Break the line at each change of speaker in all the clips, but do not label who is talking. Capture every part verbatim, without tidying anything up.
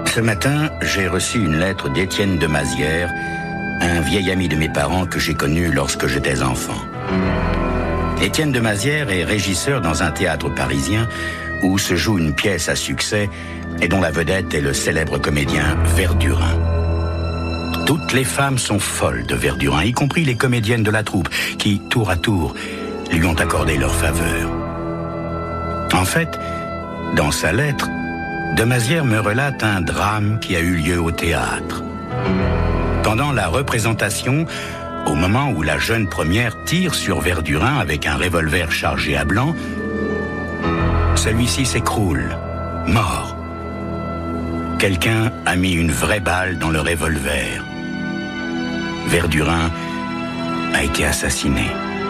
Ce matin, j'ai reçu une lettre d'Étienne de Mazières, un vieil ami de mes parents que j'ai connu lorsque j'étais enfant. Étienne de Mazières est régisseur dans un théâtre parisien où se joue une pièce à succès et dont la vedette est le célèbre comédien Verdurin. Toutes les femmes sont folles de Verdurin, y compris les comédiennes de la troupe qui, tour à tour, lui ont accordé leur faveur. En fait, dans sa lettre, de Mazières me relate un drame qui a eu lieu au théâtre. Pendant la représentation, au moment où la jeune première tire sur Verdurin avec un revolver chargé à blanc, celui-ci s'écroule, mort. Quelqu'un a mis une vraie balle dans le revolver. Verdurin a été assassiné.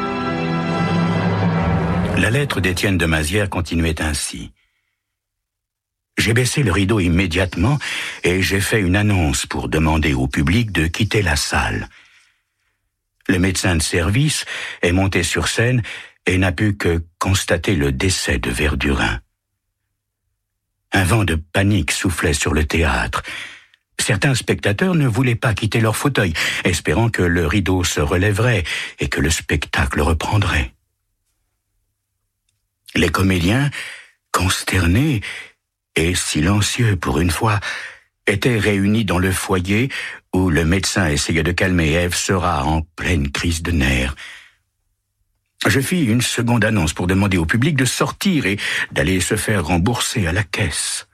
La lettre d'Étienne de Mazières continuait ainsi. J'ai baissé le rideau immédiatement et j'ai fait une annonce pour demander au public de quitter la salle. Le médecin de service est monté sur scène et n'a pu que constater le décès de Verdurin. Un vent de panique soufflait sur le théâtre. Certains spectateurs ne voulaient pas quitter leur fauteuil, espérant que le rideau se relèverait et que le spectacle reprendrait. Les comédiens, consternés et silencieux pour une fois, étaient réunis dans le foyer où le médecin essayait de calmer Ève Seurat en pleine crise de nerfs. Je fis une seconde annonce pour demander au public de sortir et d'aller se faire rembourser à la caisse.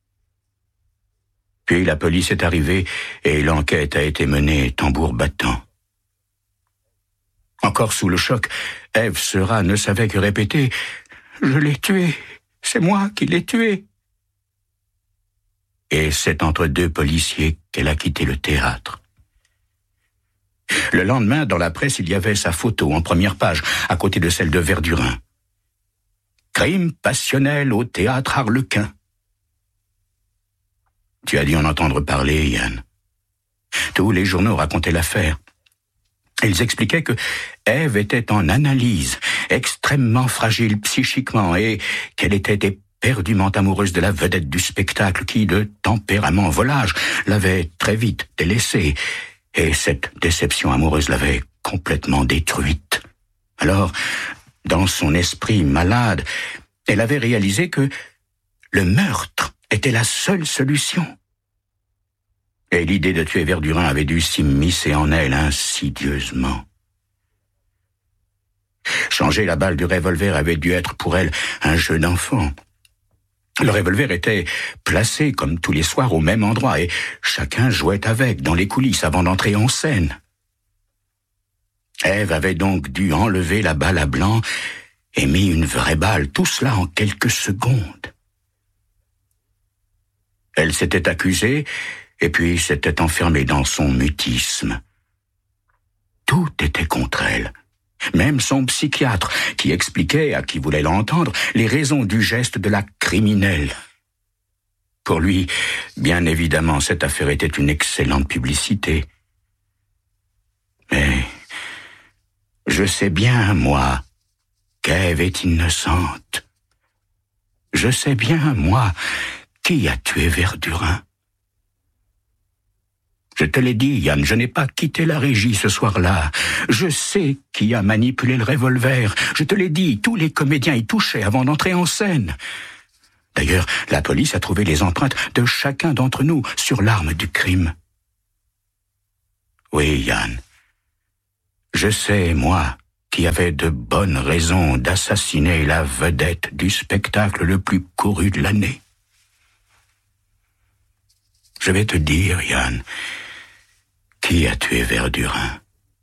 Puis la police est arrivée et l'enquête a été menée tambour battant. Encore sous le choc, Ève Seurat ne savait que répéter « Je l'ai tué, c'est moi qui l'ai tué ». Et c'est entre deux policiers qu'elle a quitté le théâtre. Le lendemain, dans la presse, il y avait sa photo en première page, à côté de celle de Verdurin. Crime passionnel au théâtre Harlequin. Tu as dû en entendre parler, Yann. Tous les journaux racontaient l'affaire. Ils expliquaient que Ève était en analyse, extrêmement fragile psychiquement, et qu'elle était éperdument amoureuse de la vedette du spectacle qui, de tempérament volage, l'avait très vite délaissée. Et cette déception amoureuse l'avait complètement détruite. Alors, dans son esprit malade, elle avait réalisé que le meurtre était la seule solution. Et l'idée de tuer Verdurin avait dû s'immiscer en elle insidieusement. Changer la balle du revolver avait dû être pour elle un jeu d'enfant. Le revolver était placé comme tous les soirs au même endroit et chacun jouait avec dans les coulisses avant d'entrer en scène. Ève avait donc dû enlever la balle à blanc et mis une vraie balle, tout cela en quelques secondes. Elle s'était accusée et puis s'était enfermée dans son mutisme. Tout était contre elle. Même son psychiatre, qui expliquait, à qui voulait l'entendre, les raisons du geste de la criminelle. Pour lui, bien évidemment, cette affaire était une excellente publicité. Mais je sais bien, moi, qu'Ève est innocente. Je sais bien, moi, qui a tué Verdurin. Je te l'ai dit, Yann, je n'ai pas quitté la régie ce soir-là. Je sais qui a manipulé le revolver. Je te l'ai dit, tous les comédiens y touchaient avant d'entrer en scène. D'ailleurs, la police a trouvé les empreintes de chacun d'entre nous sur l'arme du crime. Oui, Yann, je sais, moi, qui avait de bonnes raisons d'assassiner la vedette du spectacle le plus couru de l'année. Je vais te dire, Yann, qui a tué Verdurin.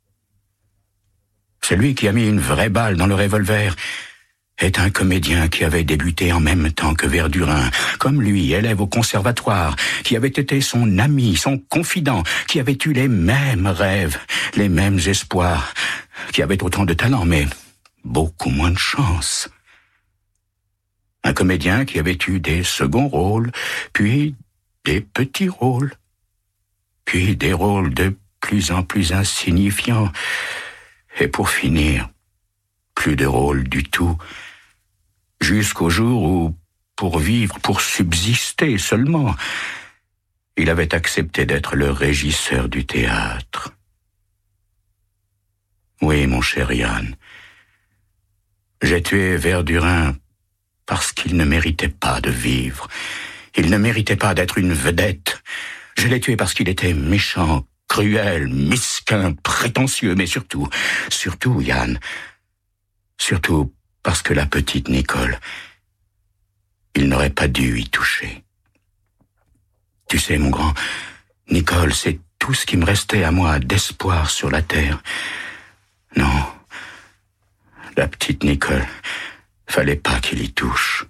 Celui qui a mis une vraie balle dans le revolver est un comédien qui avait débuté en même temps que Verdurin, comme lui, élève au conservatoire, qui avait été son ami, son confident, qui avait eu les mêmes rêves, les mêmes espoirs, qui avait autant de talent, mais beaucoup moins de chance. Un comédien qui avait eu des seconds rôles, puis des petits rôles, puis des rôles de plus en plus insignifiants, et pour finir, plus de rôle du tout, jusqu'au jour où, pour vivre, pour subsister seulement, il avait accepté d'être le régisseur du théâtre. Oui, mon cher Yann, j'ai tué Verdurin parce qu'il ne méritait pas de vivre. Il ne méritait pas d'être une vedette. Je l'ai tué parce qu'il était méchant, cruel, mesquin, prétentieux, mais surtout, surtout, Yann, surtout parce que la petite Nicole, il n'aurait pas dû y toucher. Tu sais, mon grand, Nicole, c'est tout ce qui me restait à moi d'espoir sur la terre. Non, la petite Nicole, fallait pas qu'il y touche.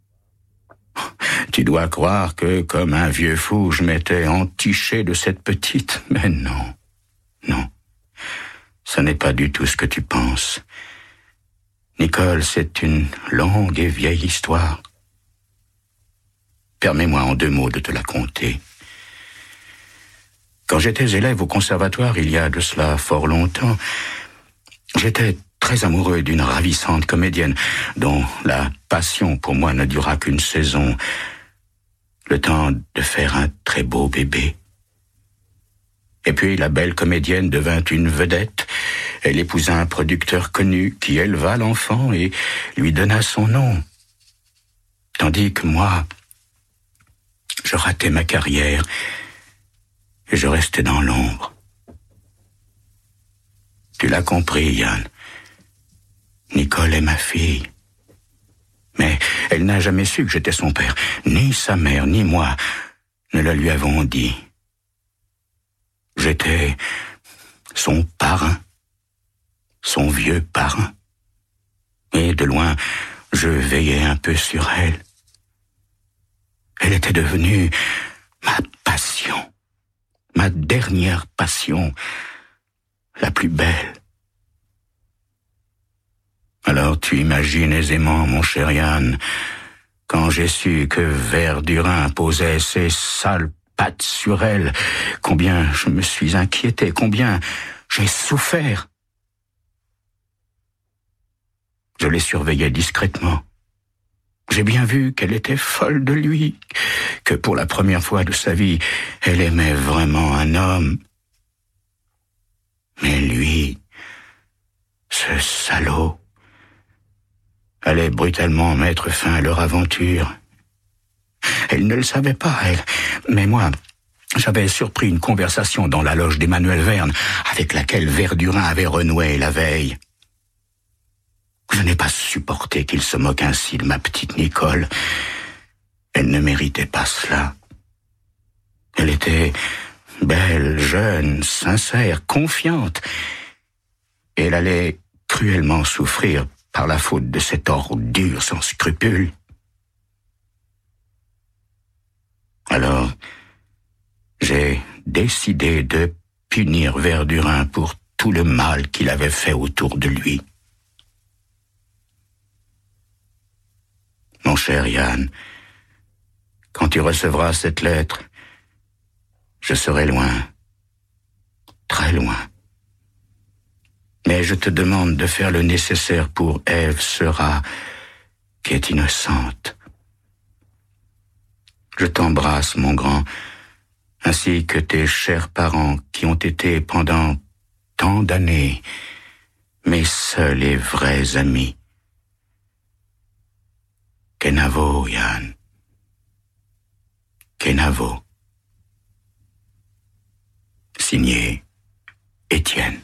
Tu dois croire que, comme un vieux fou, je m'étais entiché de cette petite, mais non, non, ce n'est pas du tout ce que tu penses. Nicole, c'est une longue et vieille histoire. Permets-moi en deux mots de te la conter. Quand j'étais élève au conservatoire, il y a de cela fort longtemps, j'étais très amoureux d'une ravissante comédienne dont la passion pour moi ne dura qu'une saison, le temps de faire un très beau bébé. Et puis la belle comédienne devint une vedette. Elle épousa un producteur connu qui éleva l'enfant et lui donna son nom. Tandis que moi, je ratais ma carrière et je restais dans l'ombre. Tu l'as compris, Yann. Nicole est ma fille. Mais elle n'a jamais su que j'étais son père. Ni sa mère, ni moi ne le lui avons dit. J'étais son parrain, son vieux parrain. Et de loin, je veillais un peu sur elle. Elle était devenue ma passion, ma dernière passion, la plus belle. Alors tu imagines aisément, mon cher Yann, quand j'ai su que Verdurin posait ses sales pattes sur elle, combien je me suis inquiété, combien j'ai souffert. Je les surveillais discrètement. J'ai bien vu qu'elle était folle de lui, que pour la première fois de sa vie, elle aimait vraiment un homme. Mais lui, ce salaud, allait brutalement mettre fin à leur aventure. Elle ne le savait pas, elle, mais moi, j'avais surpris une conversation dans la loge d'Emmanuel Verne, avec laquelle Verdurin avait renoué la veille. Je n'ai pas supporté qu'il se moque ainsi de ma petite Nicole. Elle ne méritait pas cela. Elle était belle, jeune, sincère, confiante. Et elle allait cruellement souffrir par la faute de cette ordure sans scrupules. Alors, j'ai décidé de punir Verdurin pour tout le mal qu'il avait fait autour de lui. Mon cher Yann, quand tu recevras cette lettre, je serai loin, très loin. Mais je te demande de faire le nécessaire pour Ève Seurat, qui est innocente. Je t'embrasse, mon grand, ainsi que tes chers parents qui ont été pendant tant d'années mes seuls et vrais amis. Kenavo, Yann. Kenavo. Signé Étienne.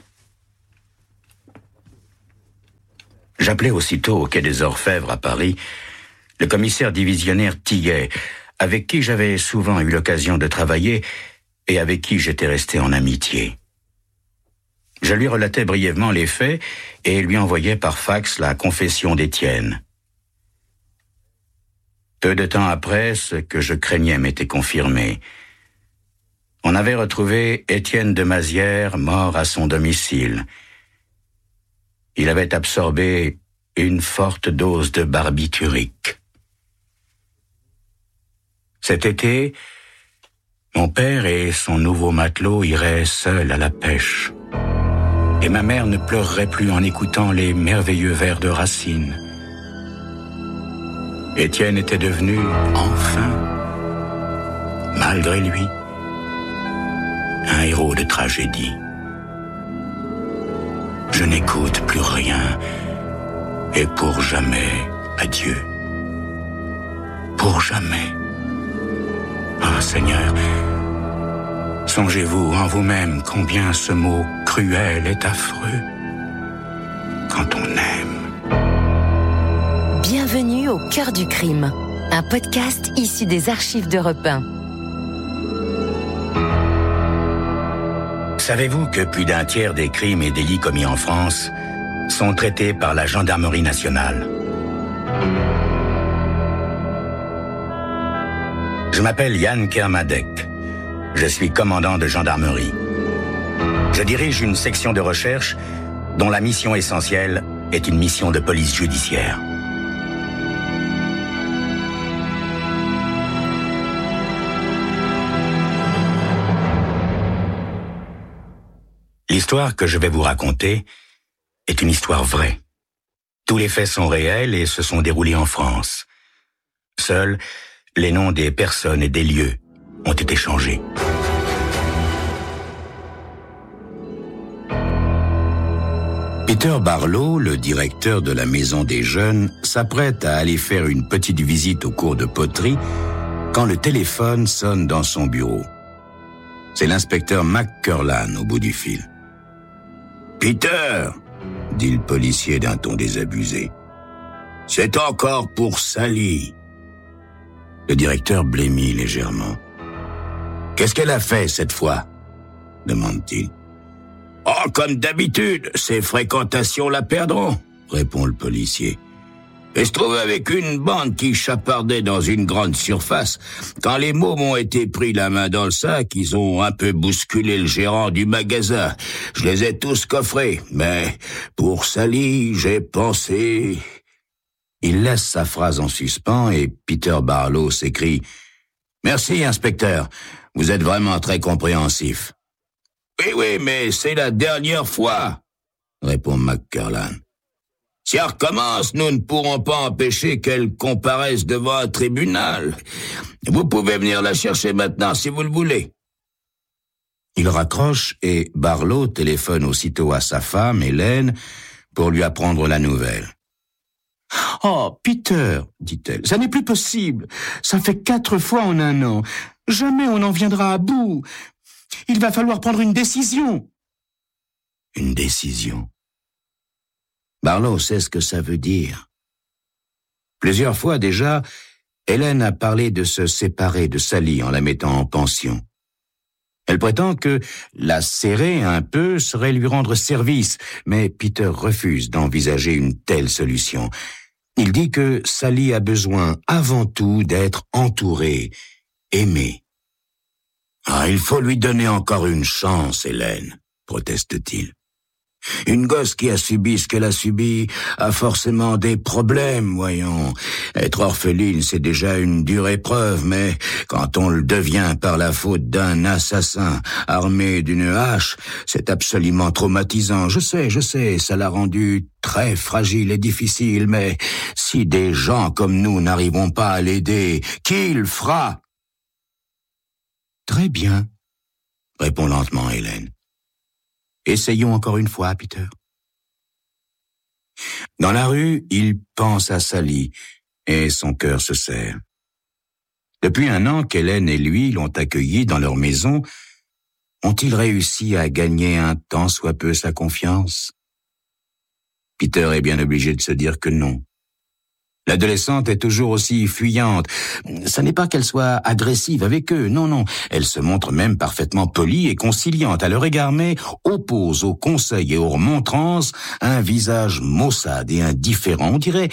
J'appelai aussitôt au quai des Orfèvres à Paris le commissaire divisionnaire Tiguet, avec qui j'avais souvent eu l'occasion de travailler et avec qui j'étais resté en amitié. Je lui relatai brièvement les faits et lui envoyai par fax la confession d'Étienne. Peu de temps après, ce que je craignais m'était confirmé. On avait retrouvé Étienne de Mazières mort à son domicile. Il avait absorbé une forte dose de barbiturique. Cet été, mon père et son nouveau matelot iraient seuls à la pêche. Et ma mère ne pleurerait plus en écoutant les merveilleux vers de Racine. Étienne était devenu, enfin, malgré lui, un héros de tragédie. Je n'écoute plus rien, et pour jamais, adieu. Pour jamais. Ah, Seigneur, songez-vous en vous-même combien ce mot cruel est affreux quand on aime.
Bienvenue au cœur du crime, un podcast issu des archives d'Europe un.
Savez-vous que plus d'un tiers des crimes et délits commis en France sont traités par la gendarmerie nationale? Je m'appelle Yann Kermadec. Je suis commandant de gendarmerie. Je dirige une section de recherche dont la mission essentielle est une mission de police judiciaire. L'histoire que je vais vous raconter est une histoire vraie. Tous les faits sont réels et se sont déroulés en France. Seuls les noms des personnes et des lieux ont été changés. Peter Barlow, le directeur de la Maison des Jeunes, s'apprête à aller faire une petite visite au cours de poterie quand le téléphone sonne dans son bureau. C'est l'inspecteur McCurlan au bout du fil. « Peter !» dit le policier d'un ton désabusé. « C'est encore pour Sally. » Le directeur blêmit légèrement. « Qu'est-ce qu'elle a fait cette fois ?» demande-t-il. « Oh, comme d'habitude, ses fréquentations la perdront, » répond le policier. Et se trouve avec une bande qui chapardait dans une grande surface. Quand les mômes ont été pris la main dans le sac, ils ont un peu bousculé le gérant du magasin. Je les ai tous coffrés, mais pour Sally, j'ai pensé... Il laisse sa phrase en suspens et Peter Barlow s'écrie « Merci, inspecteur, vous êtes vraiment très compréhensif. »« Oui, oui, mais c'est la dernière fois, » répond McCurlan. « Si elle recommence, nous ne pourrons pas empêcher qu'elle comparaisse devant un tribunal. Vous pouvez venir la chercher maintenant si vous le voulez. » Il raccroche et Barlow téléphone aussitôt à sa femme, Hélène, pour lui apprendre la nouvelle. « Oh, Peter, dit-elle, ça n'est plus possible. Ça fait quatre fois en un an. Jamais on n'en viendra à bout. Il va falloir prendre une décision. » Une décision. Barlow sait ce que ça veut dire. Plusieurs fois déjà, Hélène a parlé de se séparer de Sally en la mettant en pension. Elle prétend que la serrer un peu serait lui rendre service, mais Peter refuse d'envisager une telle solution. Il dit que Sally a besoin avant tout d'être entourée, aimée. « Ah, il faut lui donner encore une chance, Hélène, » proteste-t-il. Une gosse qui a subi ce qu'elle a subi a forcément des problèmes, voyons. Être orpheline, c'est déjà une dure épreuve, mais quand on le devient par la faute d'un assassin armé d'une hache, c'est absolument traumatisant. Je sais, je sais, ça l'a rendu très fragile et difficile, mais si des gens comme nous n'arrivons pas à l'aider, qui le fera ? Très bien, répond lentement Hélène. Essayons encore une fois, Peter. Dans la rue, il pense à Sally et son cœur se serre. Depuis un an qu'Hélène et lui l'ont accueilli dans leur maison, ont-ils réussi à gagner un tant soit peu sa confiance? Peter est bien obligé de se dire que non. L'adolescente est toujours aussi fuyante. Ce n'est pas qu'elle soit agressive avec eux, non, non. Elle se montre même parfaitement polie et conciliante à leur égard, mais oppose aux conseils et aux remontrances un visage maussade et indifférent. On dirait